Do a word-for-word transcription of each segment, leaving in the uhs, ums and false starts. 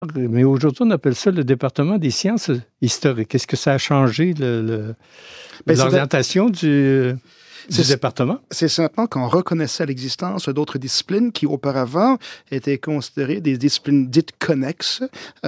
mais aujourd'hui, on appelle ça le département des sciences historiques. Est-ce que ça a changé le, le, ben, l'orientation du... C'est, du département? C'est simplement qu'on reconnaissait l'existence d'autres disciplines qui, auparavant, étaient considérées des disciplines dites connexes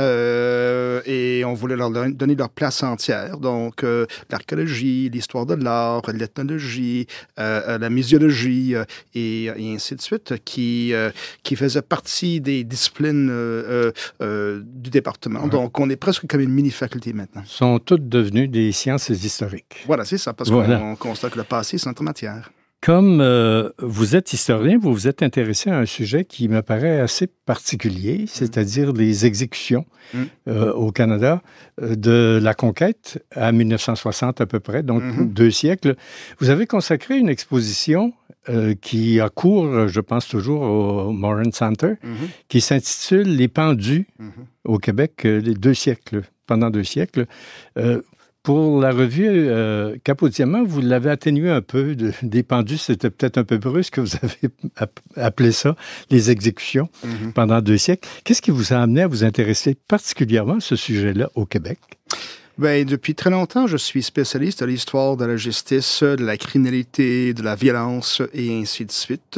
euh, et on voulait leur donner leur place entière. Donc, euh, l'archéologie, l'histoire de l'art, l'ethnologie, euh, la muséologie euh, et, et ainsi de suite, qui, euh, qui faisaient partie des disciplines euh, euh, du département. Ouais. Donc, on est presque comme une mini-faculté maintenant. Sont toutes devenues des sciences historiques. Voilà, c'est ça, parce voilà. qu'on constate que le passé, c'est entre matière. Comme euh, vous êtes historien, vous vous êtes intéressé à un sujet qui me paraît assez particulier, c'est-à-dire mmh. les exécutions mmh. euh, au Canada euh, de la conquête à mille neuf cent soixante à peu près, donc mmh. deux siècles. Vous avez consacré une exposition euh, qui a cours, je pense toujours, au Morin Center, mmh. qui s'intitule « Les pendus mmh. au Québec, euh, les deux siècles, pendant deux siècles euh, ». Pour la revue euh, Capot-Diamant, vous l'avez atténué un peu. De, des pendus, c'était peut-être un peu brusque, vous avez appelé ça les exécutions mm-hmm. pendant deux siècles. Qu'est-ce qui vous a amené à vous intéresser particulièrement à ce sujet-là au Québec? Bien, depuis très longtemps, je suis spécialiste de l'histoire de la justice, de la criminalité, de la violence et ainsi de suite.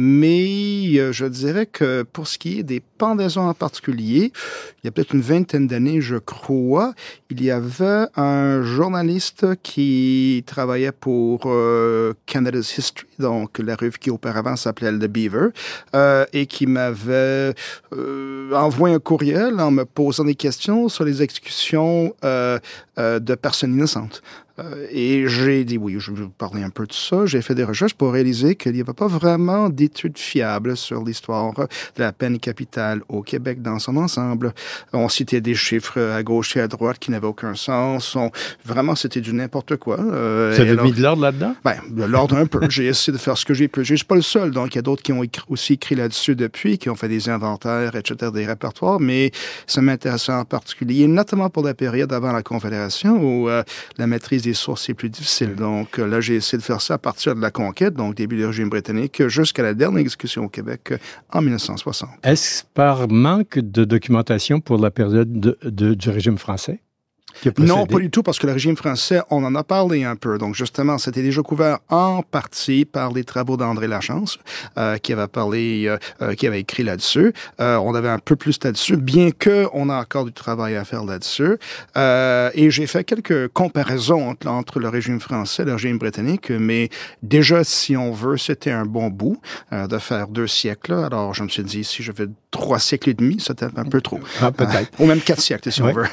Mais euh, je dirais que pour ce qui est des pendaisons en particulier, il y a peut-être une vingtaine d'années, je crois, il y avait un journaliste qui travaillait pour euh, Canada's History, donc la revue qui auparavant s'appelait The Beaver, euh, et qui m'avait euh, envoyé un courriel en me posant des questions sur les exécutions euh, euh, de personnes innocentes. Euh, et j'ai dit, oui, je vais vous parler un peu de ça. J'ai fait des recherches pour réaliser qu'il n'y avait pas vraiment d'études fiables sur l'histoire de la peine capitale au Québec dans son ensemble. On citait des chiffres à gauche et à droite qui n'avaient aucun sens. On, vraiment, c'était du n'importe quoi. Euh, Vous avez alors, mis de l'ordre là-dedans? Ben, de l'ordre un peu. J'ai essayé de faire ce que j'ai pu. Je ne suis pas le seul. Donc, il y a d'autres qui ont écrit, aussi écrit là-dessus depuis, qui ont fait des inventaires, et cetera, des répertoires. Mais ça m'intéressait en particulier, notamment pour la période avant la Confédération, où euh, la maîtrise des sources, c'est plus difficile. Donc là, j'ai essayé de faire ça à partir de la conquête, donc début du régime britannique, jusqu'à la dernière exécution au Québec en mille neuf cent soixante. Est-ce par manque de documentation pour la période de, de, du régime français? Non, pas du tout, parce que le régime français, on en a parlé un peu. Donc, justement, c'était déjà couvert en partie par les travaux d'André Lachance, euh, qui avait parlé, euh, qui avait écrit là-dessus. Euh, on avait un peu plus là-dessus, bien que on a encore du travail à faire là-dessus. Euh, et j'ai fait quelques comparaisons entre, entre le régime français et le régime britannique, mais déjà, si on veut, c'était un bon bout euh, de faire deux siècles. Alors, je me suis dit, si je fais trois siècles et demi, c'était un peu trop. Ah, peut-être. Euh, ou même quatre siècles, si ouais. on veut.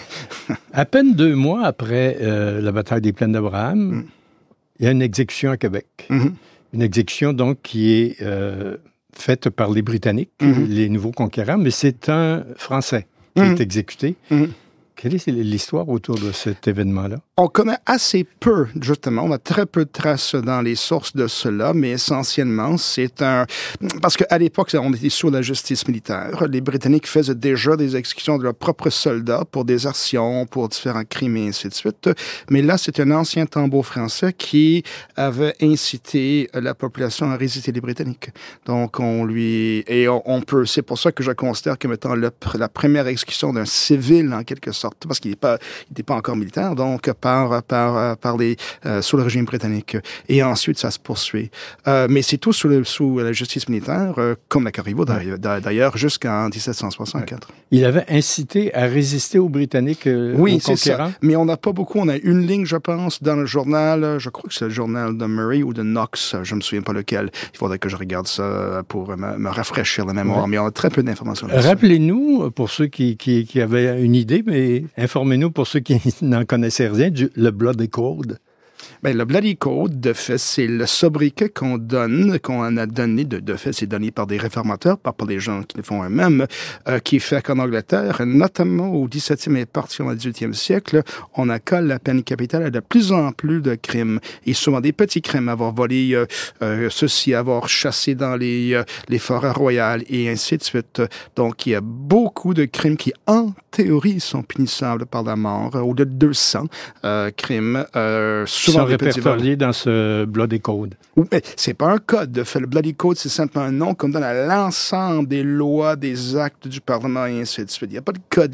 À peine deux mois après euh, la bataille des Plaines d'Abraham, mm. il y a une exécution à Québec. Mm-hmm. Une exécution, donc, qui est euh, faite par les Britanniques, mm-hmm. les nouveaux conquérants, mais c'est un Français qui mm-hmm. est exécuté. Mm-hmm. Quelle est l'histoire autour de cet événement-là? On connaît assez peu, justement. On a très peu de traces dans les sources de cela, mais essentiellement, c'est un... Parce qu'à l'époque, on était sous la justice militaire. Les Britanniques faisaient déjà des exécutions de leurs propres soldats pour désertion, pour différents crimes et ainsi de suite. Mais là, c'est un ancien tambour français qui avait incité la population à résister les Britanniques. Donc, on lui... Et on, on peut... C'est pour ça que je considère comme étant le, la première exécution d'un civil, en quelque sorte, parce qu'il n'était pas, pas encore militaire, donc par, par, par les, euh, sous le régime britannique. Et ensuite, ça se poursuit. Euh, mais c'est tout sous, le, sous la justice militaire, euh, comme la Caribou ouais. d'ailleurs, jusqu'en dix-sept cent soixante-quatre. Ouais. Il avait incité à résister aux Britanniques, euh, oui, aux conquérants? Oui, c'est ça. Mais on n'a pas beaucoup. On a une ligne, je pense, dans le journal, je crois que c'est le journal de Murray ou de Knox, je ne me souviens pas lequel. Il faudrait que je regarde ça pour me, me rafraîchir la mémoire, ouais. mais on a très peu d'informations là-dessus. Rappelez-nous, pour ceux qui, qui, qui avaient une idée, mais informez-nous pour ceux qui n'en connaissaient rien, du, le Bloody Code. Bien, le Bloody Code, de fait, c'est le sobriquet qu'on donne, qu'on a donné, de, de fait, c'est donné par des réformateurs, pas par des gens qui le font eux-mêmes, euh, qui fait qu'en Angleterre, notamment au dix-septième et partie au dix-huitième siècle, on accole la peine capitale à de plus en plus de crimes, et souvent des petits crimes, avoir volé euh, euh, ceci, avoir chassé dans les, euh, les forêts royales, et ainsi de suite. Donc, il y a beaucoup de crimes qui entrent théorie, sont punissables par la mort. Au-delà de deux cents euh, crimes, euh, souvent sont répertoriés dans ce Bloody Code. C'est pas un code. De fait, le Bloody Code, c'est simplement un nom qu'on donne à l'ensemble des lois, des actes du Parlement et ainsi de suite. Il n'y a pas de code